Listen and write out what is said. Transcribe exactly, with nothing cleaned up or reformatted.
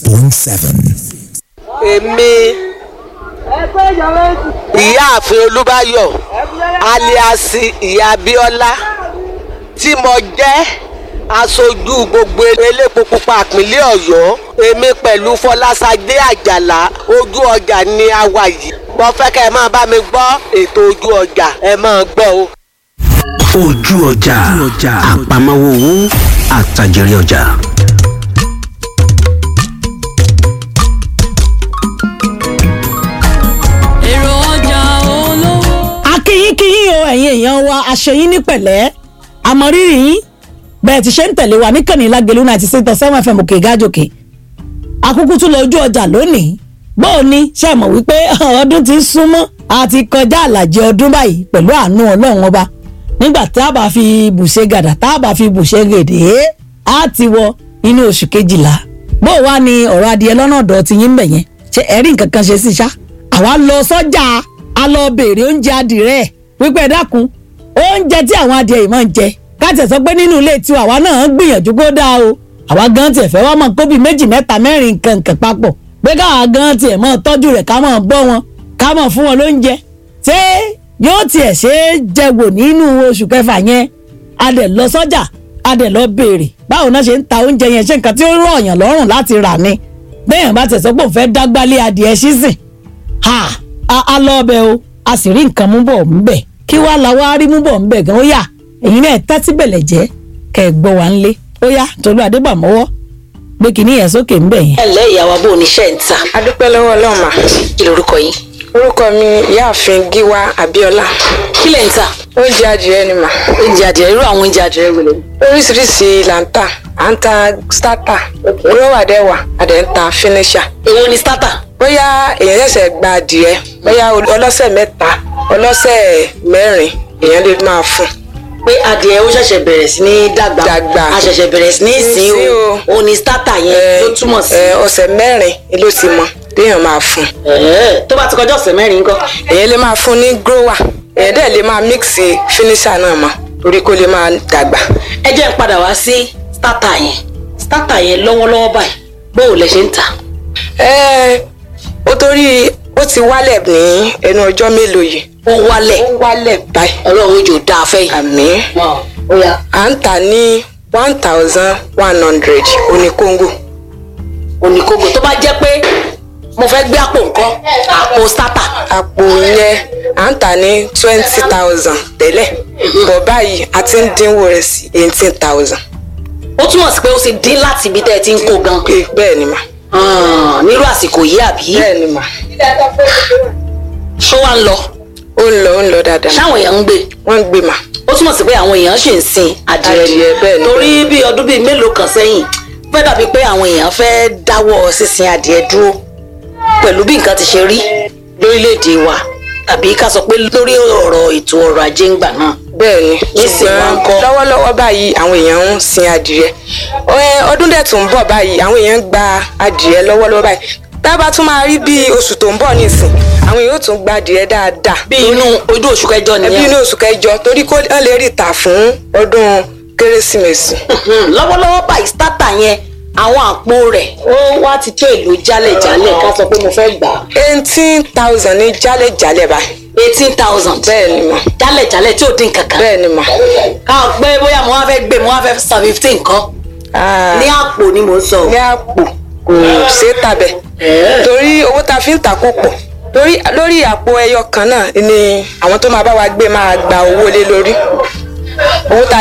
point seven. èmi ìyáàfin Olúbáyọ̀ alias ìyá Abíọ́lá tí mo jẹ́ aṣojú gbogbo elépo pupa ìpínlẹ̀ Ọ̀yọ́, èmi pẹ̀lú Fọláṣadé Àjàlá ojú ọjà ni a wà yìí. mo fẹ́ kẹ́ ẹ máa bá mi gbọ́ ètò ojú ọjà, ẹ máa gbọ́ o. ojú ọjà àpamọ́wọ́ owó àtàjèrè ọjà. èrò ọjà olówó. akínyínkínyín o ẹ̀yin èèyàn wa, aṣèyín ní pẹ̀lẹ́ àmọ̀rírì yín bẹ́ẹ̀ ti ṣe ń tẹ̀lé wa níkànnì Lágelú ninety six point seven F M òkè gájòkè. akúkú tún lọ ojú ọjà lónìí. bóò ni ṣe mọ̀ wípé ọdún ti ń súnmọ́ àti kọjá àlàjì ọdún báyìí pẹ̀lú àánú Ọlọ́run ọba. nígbà tá a bá fi bùṣe gàdà tá a bá fi bùṣe gèdè á ti wọ inú oṣù kejìlá. bó wá ní ọ̀rọ̀ adìẹ lọ́nà ọ̀dọ̀ ti yín bẹ̀ yẹn ṣe ẹ̀rí nǹkan kan ṣe sí ṣá. àwa lọ sọ́jà a lọ béèrè oúnjẹ adìrẹ wípé ẹ dákun oúnjẹ tí àwọn adìẹ yìí máa ń jẹ káàtì sọ pé nínú ilé tiwa àwa náà ń gbìyànjú kó dáa o. àwa gan tiẹ̀ fẹ́ wá mọ̀ kó bí méjì mẹ́ta mẹ́rin nǹkan nǹkan papọ̀ pé káwa gan tiẹ̀ mọ̀ tọ́jú rẹ̀ ká mọ̀ bọ́ wọn ká mọ̀ fún wọn lóúnjẹ. ṣé yóò tiẹ̀ ṣe é jẹ wò nínú oṣù kẹfà yẹn? a dẹ̀ lọ sọ́jà a dẹ̀ lọ béèrè báwo náà ṣe ń ta oúnjẹ yẹn, ṣé nǹkan tí ó rọ̀ ọ̀yàn lọ́rùn láti rà ni. bẹ́ẹ̀ bá tẹ̀ sọ pé òun fẹ́ dágbálé adìẹ sísìn ha a lọ ọbẹ̀ o a sì rí nǹkan mú bọ̀ ńbẹ̀. kí wàá la wá rí mú bọ̀ ńbẹ̀ gan ó yà èyí náà tẹ́tí bẹ̀lẹ̀ jẹ́ kẹ́ ẹ gbọ́ wa ń lé. ó yá Tolú Adébàmọ́wọ́ gbé kínní yẹn sókè ńbẹ̀ yẹn. ẹ ǹlẹ́ ìyá wa, bó o ní ṣe ń ta. a dúpẹ́ lọ́wọ́ Ọlọ́run mà. kí lorúkọ yín? orúkọ mi ìyáàfin Gíwá Abíọ́lá. kí lẹ̀ ń tà? oúnjẹ adìrẹ ni mà. oúnjẹ adìẹ, irú àwọn oúnjẹ adìẹ wo lè? oríṣiríṣi là ń tà. à ń ta starter, olówàdẹ́wà, àdẹ̀ ń ta finisher. èwo ni starter? bóyá èèyàn ṣẹ̀ṣẹ̀ gba adìẹ, bóyá ọlọ́sẹ̀ mẹ́ta ọlọ́sẹ̀ mẹ́rin èèyàn lè máa fún. pé adìẹ ó ṣẹ̀ṣẹ̀ bẹ̀rẹ̀ sí ní dàgbà dàgbà a ṣẹ̀ṣẹ̀ bẹ̀rẹ̀ sí ní ìsìn o ò ní starter yẹn ló túmọ̀ sí. ọ̀sẹ̀ mẹ́rin ló ti mọ téèyàn máa fún. tó bá ti kọjá ọ̀sẹ̀ mẹ́rin ńkọ́? èèyàn lè máa fún ní grower, èèyàn dẹ̀ lè máa mix finisher náà mọ́ torí kó lè máa dàgbà. ẹ jẹ́ ń padà wá sí starter yẹn starter yẹn lọ́wọ́lọ́wọ́ báyìí bóò lẹ ṣe ń tà? ẹ ó torí ó ti wálẹ̀ ní ẹnu ọjọ́ mélòó yìí. ó wálẹ̀ ó wálẹ̀ báyìí. Ọlọ́run ojú dáa fẹ́ yìí. àmín. ó yá. à ń tà ní one thousand one hundred oníkóńgò. oníkóńgò tó bá jẹ́ pé mo fẹ́ gbé àpò nǹkan àpò starter. àpò yẹn à ń tà ní twenty thousand tẹ́lẹ̀ bọ̀ báyìí a ti ń dínwó rẹ̀ sí eighteen thousand. ó túmọ̀ sí pé ó ti dín láti ibi tẹ́ ẹ ti ń kó gan. bẹ́ẹ̀ ni mà. nírú àsìkò yìí àbí? bẹ́ẹ̀ ni mà. ṣó wá ń lọ? ó ń lọ ó ń lọ dáadáa. ṣáwọn èèyàn ń gbé? wọ́n ń gbé mà. ó túmọ̀ sí pé àwọn èèyàn ṣì ń sin adìrẹ ni. bẹ́ẹ̀ ni. torí bí ọdún bíi mélòó kan sẹ́yìn fẹ́ dàbí pé àwọn èèyàn fẹ́ dáwọ́ sísin adìẹ dúró pẹ̀lú bí nǹkan ti ṣe rí lórílẹ̀‐èdè wa tàbí ká sọ pé lórí ọ̀rọ̀ ètò ọrọ̀ ajé ń gbà náà. bẹ́ẹ̀ ni ṣùgbọ́n lọ́wọ́lọ́wọ́ báyìí àwọn èèyàn ń sin adìẹ. ọdún dẹ̀ tó ń bọ̀ báyìí àwọn èèyàn ń gba adìẹ lọ́wọ́lọ́wọ́ báyìí. tá a bá tún máa rí bí oṣù tó ń bọ̀ nísìn àwọn èèyàn ó tún gba adìẹ dáadáa. bí inú ojú oṣù kẹjọ nìyẹn. bí inú oṣù kẹjọ torí kó lè rí ìta fún ọdún kérésìmesì. lọ́wọ́lọ́wọ́ báyìí starter yẹn àwọn àpò rẹ̀ ó wá ti tó èlò jálẹ̀jálẹ̀ ká sọ pé mo fẹ́ gbà á. eighteen thousand ní jálẹ̀jálẹ̀ báyìí. eighteen thousand. bẹ́ẹ̀ ni mà. jálẹ̀jálẹ̀ tí ò dín kankan. bẹ́ẹ̀ ni mà. ká gbé bóyá mo wá fẹ́ gbé mo wá fẹ́ san fifteen kan. ní àpò ni mo sọ. ní àpò kò ṣe é tàbẹ̀. torí owó tá a fi ń tà kò pọ̀. torí lórí àpò ẹyọ kan náà ni àwọn tó máa bá wa gbé máa gba owó lé lórí. owó tá